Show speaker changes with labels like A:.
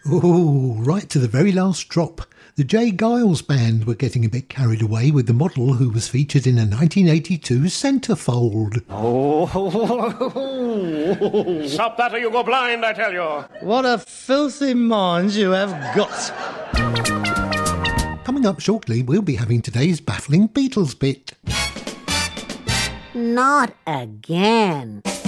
A: Oh, right to the very last drop. The Jay Giles Band were getting a bit carried away with the model who was featured in a 1982 Centerfold.
B: Oh, stop that or you go blind, I tell you.
C: What a filthy mind you have got.
A: Coming up shortly, we'll be having today's baffling Beatles bit.
D: Not again.